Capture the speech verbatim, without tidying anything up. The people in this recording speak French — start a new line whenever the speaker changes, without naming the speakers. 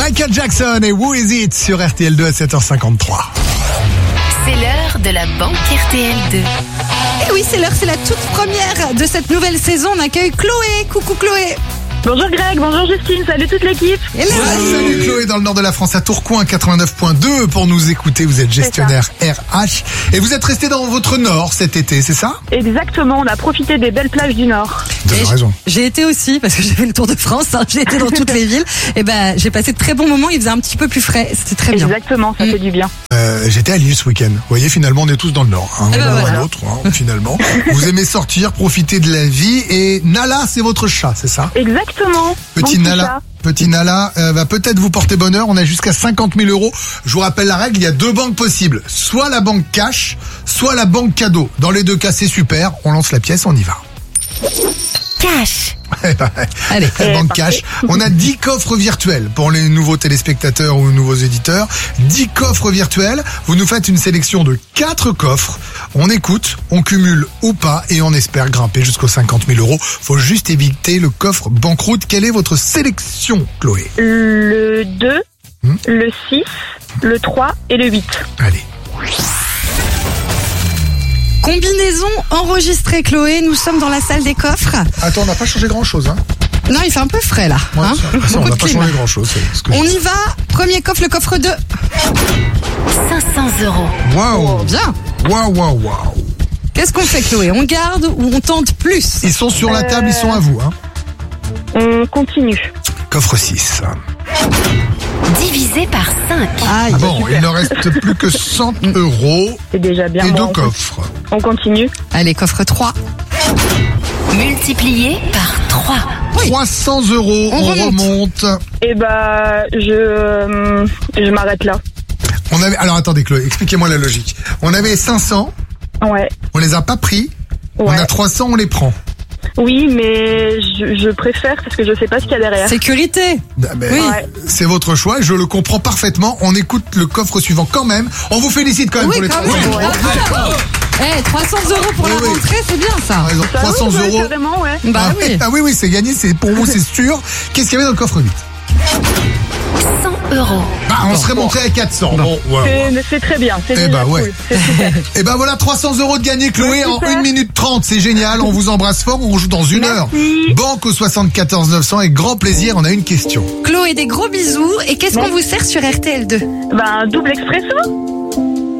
Michael Jackson et Who Is It sur R T L deux à sept heures cinquante-trois.
C'est l'heure de la banque R T L deux.
Et oui, c'est l'heure, c'est la toute première de cette nouvelle saison. On accueille Chloé. Coucou Chloé.
Bonjour Greg, bonjour Justine, salut toute l'équipe.
Hello.
Salut Chloé, dans le nord de la France, à Tourcoing, quatre-vingt-neuf point deux pour nous écouter. Vous êtes gestionnaire R H et vous êtes resté dans votre nord cet été, c'est ça?
Exactement, on a profité des belles plages du Nord.
Vous avez raison.
J'ai été aussi, parce que j'ai fait le tour de France, hein, j'ai été dans toutes les villes. Et ben, j'ai passé de très bons moments, il faisait un petit peu plus frais, c'était très bien.
Exactement, ça
Mm.
fait du bien.
Euh, j'étais à Lille ce week-end. Vous voyez, finalement, on est tous dans le nord. Hein,
Eh ben
un
voilà.
ou l'autre, hein, finalement. Vous aimez sortir, profiter de la vie. Et Nala, c'est votre chat, c'est ça?
Exactement.
Petit
Mon
Nala,
chat.
petit Nala euh, va peut-être vous porter bonheur. On a jusqu'à cinquante mille euros. Je vous rappelle la règle, il y a deux banques possibles. Soit la banque cash, soit la banque cadeau. Dans les deux cas, c'est super. On lance la pièce, on y va.
Cash.
Allez.
La banque
parfait.
cash. On a dix coffres virtuels pour les nouveaux téléspectateurs ou nouveaux éditeurs. dix coffres virtuels. Vous nous faites une sélection de quatre coffres. On écoute, on cumule ou pas et on espère grimper jusqu'aux cinquante mille euros. Faut juste éviter le coffre banqueroute. Quelle est votre sélection, Chloé?
Le deux,
Hmm.
le six, le trois et le huit.
Allez.
Combinaison enregistrée Chloé, nous sommes dans la salle des coffres.
Attends, on n'a pas changé grand-chose, hein?
Non, il fait un peu frais là.
Ouais,
hein.
ça, ça, on
Beaucoup
n'a
de
pas
clim.
changé grand-chose. c'est ce que
On
je-
y va, premier coffre, le coffre deux.
cinq cents euros.
Waouh!
Bien.
Waouh, waouh, waouh!
Qu'est-ce qu'on fait Chloé? On garde ou on tente plus?
Ils sont sur la table, ils sont à vous, hein?
On continue.
Coffre six.
Divisé par cinq.
Aïe.
Bon, il ne reste plus que cent euros
C'est déjà bien.
et
Bon,
deux
on-
coffres.
On continue.
Allez, coffre trois.
Multiplié par trois.
Oui.
trois cents euros,
On
on,
remonte.
remonte.
Et bah, je, euh, je m'arrête là.
On avait, alors attendez Chloé, expliquez-moi la logique. On avait cinq cents,
Ouais.
on les a pas pris. On
Ouais.
a trois cents, on les prend.
Oui, mais je, je préfère parce que je sais pas ce qu'il y a derrière.
Sécurité.
Ah ben,
Oui.
Ouais.
C'est votre choix, je le comprends parfaitement. On écoute le coffre suivant quand même. On vous félicite quand même
Oui,
pour les
quand
trois
même.
cents.
Eh, trois cents euros pour
Oui,
la
oui.
rentrée, c'est bien ça.
Par exemple,
Bah
trois cents
oui, ouais,
euros.
carrément, ouais.
Bah
ah,
oui.
ah oui, oui, c'est gagné, c'est pour vous, c'est sûr. Qu'est-ce qu'il y avait dans le coffre huit?
cent euros.
Bah, on serait monté à quatre cents. Bon, ouais, ouais.
C'est- C'est très bien. C'est
Eh
déjà
bah ouais.
cool. C'est super.
Et ben voilà, trois cents euros de gagné, Chloé,
Ouais,
en
super.
une minute trente. C'est génial, on vous embrasse fort, on joue dans une heure.
Merci.
Banque au soixante-quatorze neuf cents, avec grand plaisir, on a une question.
Chloé, des gros bisous. Et qu'est-ce qu'on vous sert sur R T L deux?
Ben, double expresso.